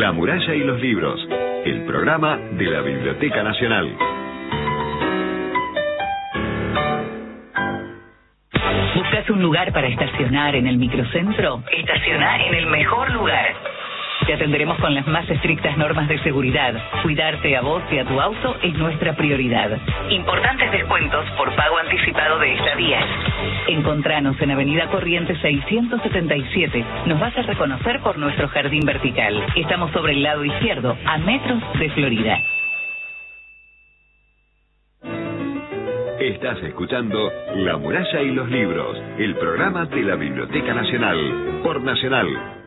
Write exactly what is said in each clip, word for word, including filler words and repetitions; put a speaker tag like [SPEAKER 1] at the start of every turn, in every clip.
[SPEAKER 1] La muralla y los libros, el programa de la Biblioteca Nacional.
[SPEAKER 2] ¿Buscas un lugar para estacionar en el microcentro? Estacionar en el mejor lugar. Te atenderemos con las más estrictas normas de seguridad. Cuidarte a vos y a tu auto es nuestra prioridad. Importantes descuentos por pago anticipado de estadías. Encontranos en Avenida Corrientes seiscientos setenta y siete. Nos vas a reconocer por nuestro jardín vertical. Estamos sobre el lado izquierdo, a metros de Florida.
[SPEAKER 1] Estás escuchando La muralla y los libros, el programa de la Biblioteca Nacional, por Nacional.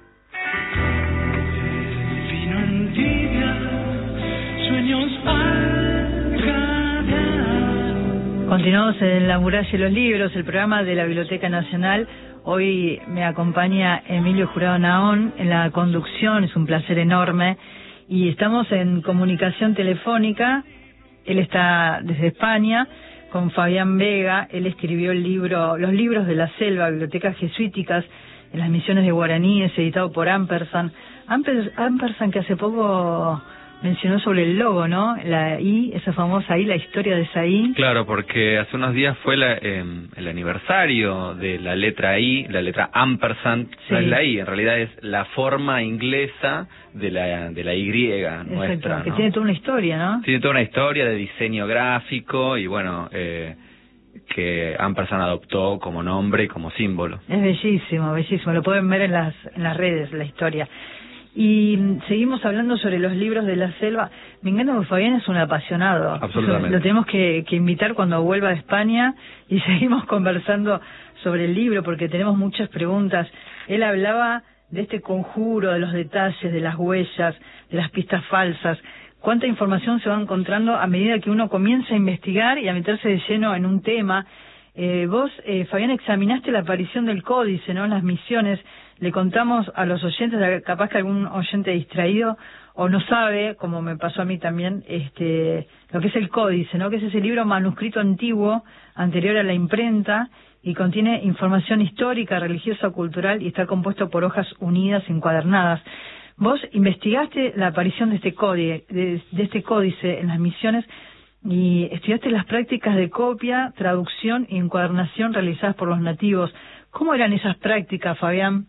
[SPEAKER 3] Continuamos en La muralla y los libros, el programa de la Biblioteca Nacional. Hoy me acompaña Emilio Jurado Naón en la conducción, es un placer enorme. Y estamos en comunicación telefónica, él está desde España, con Fabián Vega. Él escribió el libro Los libros de la selva, bibliotecas jesuíticas en las misiones de guaraníes, editado por Ampersand. Amper, Ampersand que hace poco mencionó sobre el logo, ¿no? La I, esa famosa I, la historia de esa I.
[SPEAKER 4] Claro, porque hace unos días fue la, eh, el aniversario de la letra I, la letra Ampersand, sí. No es la I, en realidad es la forma inglesa de la de la Y nuestra.
[SPEAKER 3] Exacto, que
[SPEAKER 4] ¿no?
[SPEAKER 3] tiene toda una historia, ¿no?
[SPEAKER 4] Tiene toda una historia de diseño gráfico y bueno, eh, que Ampersand adoptó como nombre y como símbolo.
[SPEAKER 3] Es bellísimo, bellísimo, lo pueden ver en las, en las redes, la historia. Y seguimos hablando sobre los libros de la selva. Me encanta porque Fabián es un apasionado.
[SPEAKER 4] Absolutamente.
[SPEAKER 3] Lo tenemos que, que invitar cuando vuelva a España y seguimos conversando sobre el libro porque tenemos muchas preguntas. Él hablaba de este conjuro, de los detalles, de las huellas, de las pistas falsas. Cuánta información se va encontrando a medida que uno comienza a investigar y a meterse de lleno en un tema. Eh, vos, eh, Fabián, examinaste la aparición del códice, ¿no? En las misiones. Le contamos a los oyentes, capaz que algún oyente distraído o no sabe, como me pasó a mí también, este, lo que es el códice, ¿no? Que es ese libro manuscrito antiguo, anterior a la imprenta, y contiene información histórica, religiosa, cultural, y está compuesto por hojas unidas, encuadernadas. Vos investigaste la aparición de este códice, de, de este códice en las misiones, y estudiaste las prácticas de copia, traducción y encuadernación realizadas por los nativos. ¿Cómo eran esas prácticas, Fabián?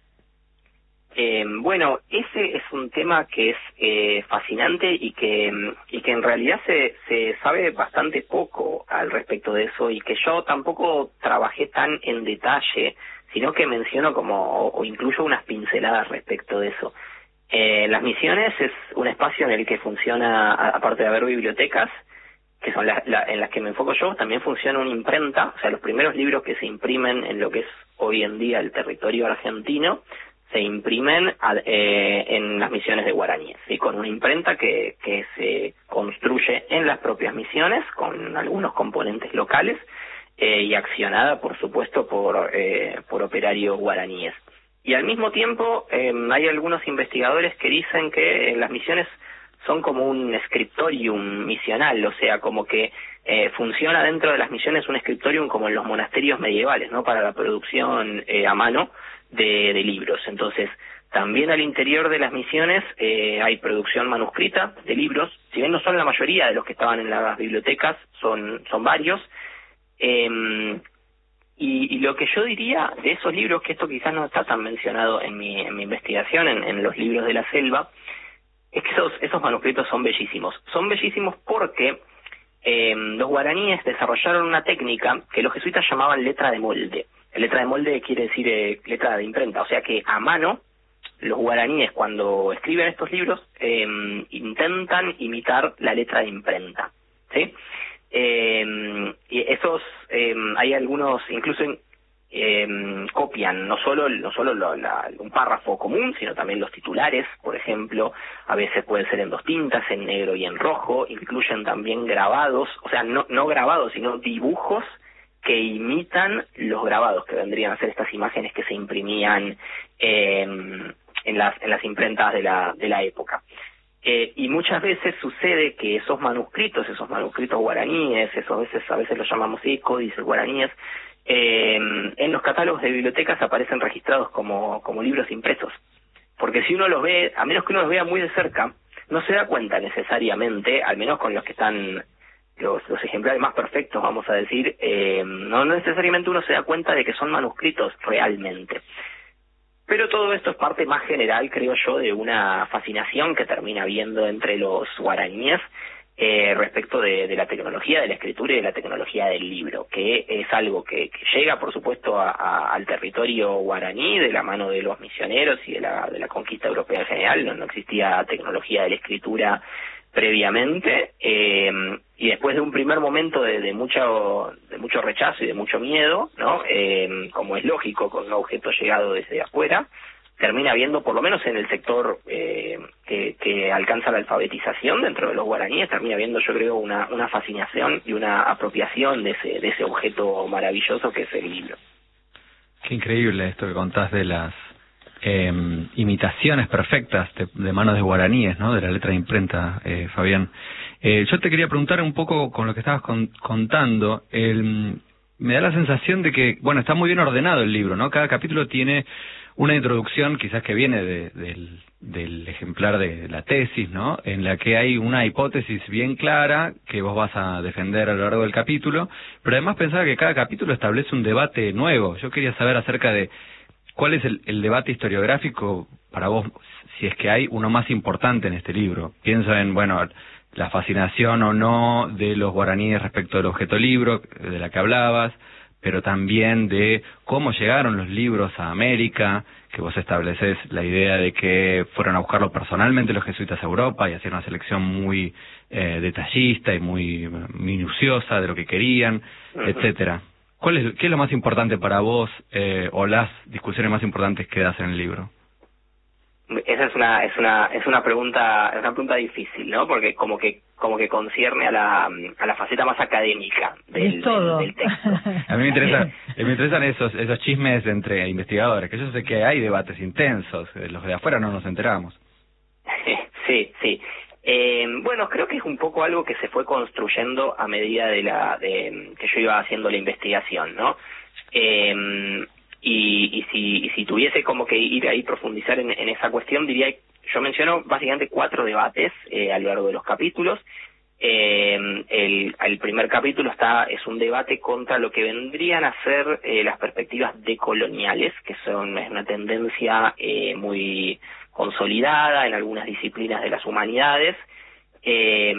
[SPEAKER 5] Eh, bueno, ese es un tema que es eh, fascinante y que y que en realidad se se sabe bastante poco al respecto de eso y que yo tampoco trabajé tan en detalle, sino que menciono como o incluyo unas pinceladas respecto de eso. Eh, las misiones es un espacio en el que funciona, aparte de haber bibliotecas, que son las la, en las que me enfoco yo, también funciona una imprenta, o sea, los primeros libros que se imprimen en lo que es hoy en día el territorio argentino se imprimen a, eh, en las misiones de guaraníes, ¿sí? Con una imprenta que, que se construye en las propias misiones, con algunos componentes locales, eh, y accionada, por supuesto, por, eh, por operarios guaraníes. Y al mismo tiempo, eh, hay algunos investigadores que dicen que las misiones son como un scriptorium misional, o sea, como que eh, funciona dentro de las misiones un scriptorium como en los monasterios medievales, ¿no? Para la producción eh, a mano de, de libros. Entonces, también al interior de las misiones eh, hay producción manuscrita de libros, si bien no son la mayoría de los que estaban en las bibliotecas, son, son varios. Eh, y, y lo que yo diría de esos libros, que esto quizás no está tan mencionado en mi, en mi investigación, en, en los libros de la selva, es que esos, esos manuscritos son bellísimos. Son bellísimos porque eh, los guaraníes desarrollaron una técnica que los jesuitas llamaban letra de molde. Letra de molde quiere decir eh, letra de imprenta, o sea que a mano los guaraníes cuando escriben estos libros eh, intentan imitar la letra de imprenta, ¿sí? Eh, y esos, eh, hay algunos, incluso eh, copian no solo no solo lo, la, un párrafo común, sino también los titulares, por ejemplo, a veces pueden ser en dos tintas, en negro y en rojo, incluyen también grabados, o sea, no, no grabados, sino dibujos que imitan los grabados, que vendrían a ser estas imágenes que se imprimían eh, en las en las imprentas de la de la época. Eh, y muchas veces sucede que esos manuscritos, esos manuscritos guaraníes, esos a veces a veces los llamamos así, códices guaraníes, eh, en los catálogos de bibliotecas aparecen registrados como como libros impresos, porque si uno los ve, a menos que uno los vea muy de cerca, no se da cuenta necesariamente, al menos con los que están los, los ejemplares más perfectos, vamos a decir, eh, no, no necesariamente uno se da cuenta de que son manuscritos realmente. Pero todo esto es parte más general, creo yo, de una fascinación que termina habiendo entre los guaraníes eh, respecto de, de la tecnología de la escritura y de la tecnología del libro, que es algo que, que llega, por supuesto, a, a, al territorio guaraní de la mano de los misioneros y de la, de la conquista europea en general. No, no existía tecnología de la escritura previamente, eh, y después de un primer momento de, de mucho de mucho rechazo y de mucho miedo, ¿no? Eh, como es lógico con un objeto llegado desde afuera, termina habiendo, por lo menos en el sector eh, que, que alcanza la alfabetización dentro de los guaraníes, termina habiendo, yo creo, una, una fascinación y una apropiación de ese, de ese objeto maravilloso que es el libro.
[SPEAKER 4] Qué increíble esto que contás de las Eh, imitaciones perfectas de, de manos de guaraníes, ¿no? De la letra de imprenta, eh, Fabián. Eh, yo te quería preguntar un poco con lo que estabas con, contando. El, me da la sensación de que, bueno, está muy bien ordenado el libro, ¿no? Cada capítulo tiene una introducción, quizás que viene de, del, del ejemplar de la tesis, ¿no? En la que hay una hipótesis bien clara que vos vas a defender a lo largo del capítulo, pero además pensaba que cada capítulo establece un debate nuevo. Yo quería saber acerca de ¿cuál es el, el debate historiográfico para vos, si es que hay uno más importante en este libro? Pienso en, bueno, la fascinación o no de los guaraníes respecto del objeto libro, de la que hablabas, pero también de cómo llegaron los libros a América, que vos estableces la idea de que fueron a buscarlo personalmente los jesuitas a Europa y hacían una selección muy eh, detallista y muy minuciosa de lo que querían, etcétera. ¿Cuál es, qué es lo más importante para vos, eh, o las discusiones más importantes que das en el libro?
[SPEAKER 5] Esa es una es una es una pregunta es una pregunta difícil, ¿no? Porque como que como que concierne a la a la faceta más académica del, del, del texto.
[SPEAKER 4] A mí me interesa me interesan esos esos chismes entre investigadores, que yo sé que hay debates intensos, los de afuera no nos enteramos.
[SPEAKER 5] Sí, sí. Eh, bueno, creo que es un poco algo que se fue construyendo a medida de la de que yo iba haciendo la investigación, ¿no? Eh, y, y si y si tuviese como que ir ahí profundizar en, en esa cuestión, diría, yo menciono básicamente cuatro debates eh, a lo largo de los capítulos. Eh, el, el primer capítulo está es un debate contra lo que vendrían a ser eh, las perspectivas decoloniales, que son es una tendencia eh, muy consolidada en algunas disciplinas de las humanidades, eh,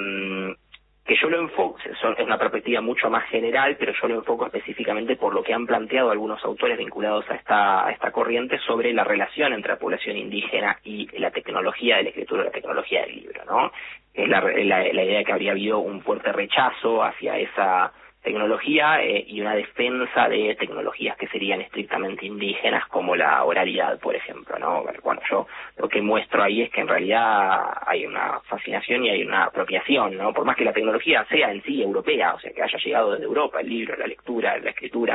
[SPEAKER 5] que yo lo enfoco, es una perspectiva mucho más general, pero yo lo enfoco específicamente por lo que han planteado algunos autores vinculados a esta, a esta corriente sobre la relación entre la población indígena y la tecnología de la escritura y la tecnología del libro, ¿no? Es la, la, la idea de que habría habido un fuerte rechazo hacia esa tecnología eh, y una defensa de tecnologías que serían estrictamente indígenas, como la oralidad, por ejemplo, ¿no? Bueno, yo lo que muestro ahí es que en realidad hay una fascinación y hay una apropiación, ¿no? Por más que la tecnología sea en sí europea, o sea, que haya llegado desde Europa, el libro, la lectura, la escritura,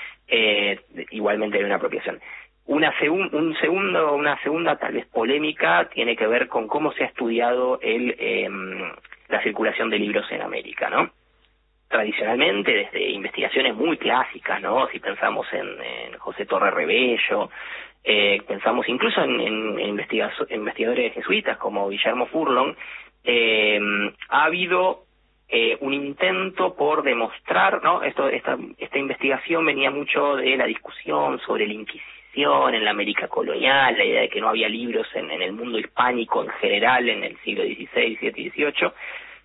[SPEAKER 5] eh, igualmente hay una apropiación. Una segun, un segundo, una segunda tal vez polémica tiene que ver con cómo se ha estudiado el eh, la circulación de libros en América, ¿no? Tradicionalmente, desde investigaciones muy clásicas, ¿no? Si pensamos en, en José Torre Rebello, eh, pensamos incluso en, en, en investigadores jesuitas como Guillermo Furlong, eh, ha habido eh, un intento por demostrar, ¿no? Esto, esta, esta investigación venía mucho de la discusión sobre la Inquisición en la América colonial, la idea de que no había libros en, en el mundo hispánico en general en el siglo dieciséis, diecisiete y dieciocho.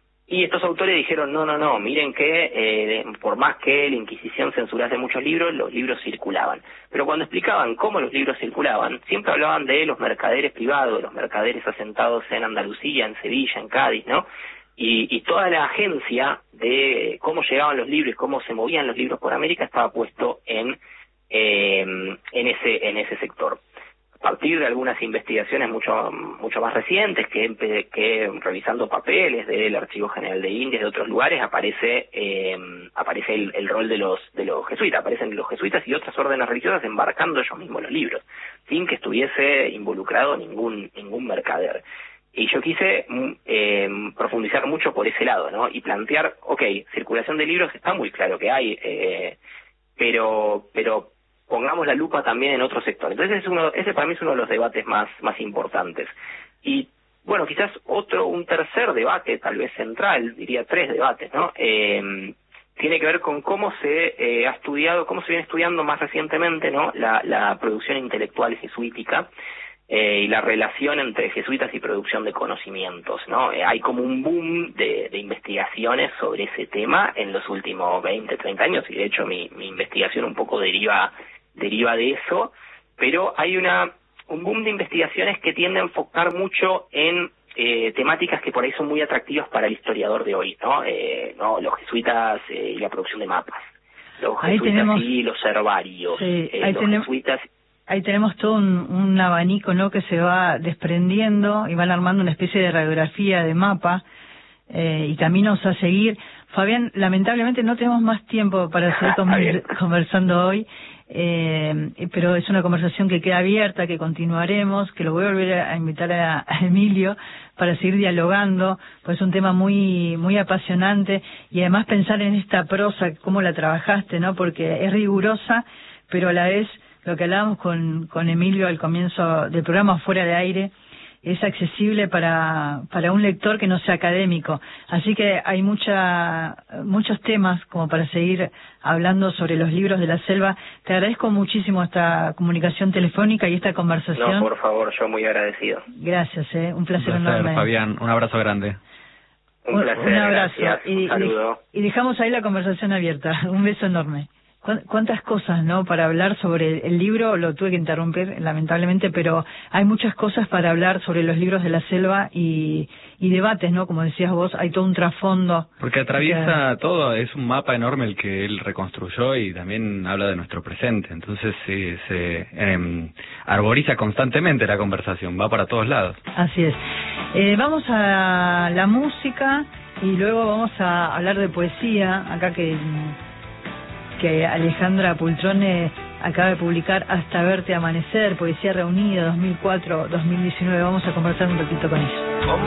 [SPEAKER 5] Y estos autores dijeron, no, no, no, miren que eh, por más que la Inquisición censurase muchos libros, los libros circulaban. Pero cuando explicaban cómo los libros circulaban, siempre hablaban de los mercaderes privados, los mercaderes asentados en Andalucía, en Sevilla, en Cádiz, ¿no? Y, y toda la agencia de cómo llegaban los libros, cómo se movían los libros por América, estaba puesto en, eh, en, ese, en ese sector. A partir de algunas investigaciones mucho mucho más recientes, que, que revisando papeles del Archivo General de Indias, de otros lugares, aparece eh, aparece el, el rol de los de los jesuitas, aparecen los jesuitas y otras órdenes religiosas embarcando ellos mismos los libros, sin que estuviese involucrado ningún ningún mercader. Y yo quise eh, profundizar mucho por ese lado, ¿no? Y plantear, ok, circulación de libros está muy claro que hay, eh, pero pero pongamos la lupa también en otro sector. Entonces, es uno, ese para mí es uno de los debates más, más importantes. Y, bueno, quizás otro, un tercer debate, tal vez central, diría tres debates, ¿no? Eh, tiene que ver con cómo se eh, ha estudiado, cómo se viene estudiando más recientemente, ¿no? La, la producción intelectual jesuítica eh, y la relación entre jesuitas y producción de conocimientos, ¿no? Eh, hay como un boom de, de investigaciones sobre ese tema en los últimos veinte, treinta años, y de hecho mi, mi investigación un poco deriva deriva de eso, pero hay una un boom de investigaciones que tiende a enfocar mucho en eh, temáticas que por ahí son muy atractivas para el historiador de hoy, ¿no? Eh, no los jesuitas eh, y la producción de mapas, los
[SPEAKER 3] ahí
[SPEAKER 5] jesuitas
[SPEAKER 3] tenemos,
[SPEAKER 5] y los herbarios,
[SPEAKER 3] sí,
[SPEAKER 5] eh,
[SPEAKER 3] ahí
[SPEAKER 5] los
[SPEAKER 3] tenemos,
[SPEAKER 5] jesuitas.
[SPEAKER 3] Ahí tenemos todo un, un abanico, ¿no?, que se va desprendiendo y van armando una especie de radiografía de mapa eh, y caminos a seguir. Fabián, lamentablemente no tenemos más tiempo para seguir conver conversando hoy. Eh, pero es una conversación que queda abierta, que continuaremos, que lo voy a volver a invitar a, a Emilio para seguir dialogando, pues es un tema muy muy apasionante, y además pensar en esta prosa, cómo la trabajaste, ¿no? Porque es rigurosa, pero a la vez, lo que hablábamos con, con Emilio al comienzo del programa fuera de aire, es accesible para para un lector que no sea académico. Así que hay mucha muchos temas como para seguir hablando sobre los libros de la selva. Te agradezco muchísimo esta comunicación telefónica y esta conversación.
[SPEAKER 5] No, por favor, yo muy agradecido.
[SPEAKER 3] Gracias, eh, un placer,
[SPEAKER 4] un placer
[SPEAKER 3] enorme.
[SPEAKER 4] Fabián, un abrazo grande.
[SPEAKER 5] Un placer,
[SPEAKER 3] un abrazo.
[SPEAKER 5] gracias,
[SPEAKER 3] y,
[SPEAKER 5] un saludo.
[SPEAKER 3] Y, y dejamos ahí la conversación abierta. Un beso enorme. Cuántas cosas, ¿no?, para hablar sobre el libro. Lo tuve que interrumpir, lamentablemente, pero hay muchas cosas para hablar sobre los libros de la selva y, y debates, ¿no? Como decías vos, hay todo un trasfondo.
[SPEAKER 4] Porque atraviesa que... todo, es un mapa enorme el que él reconstruyó y también habla de nuestro presente. Entonces sí, se eh, arboriza constantemente la conversación, va para todos lados.
[SPEAKER 3] Así es. Eh, vamos a la música y luego vamos a hablar de poesía, acá que... que Alejandra Pultrone acaba de publicar Hasta verte amanecer, Poesía Reunida dos mil cuatro a dos mil diecinueve. Vamos a conversar un ratito con ella.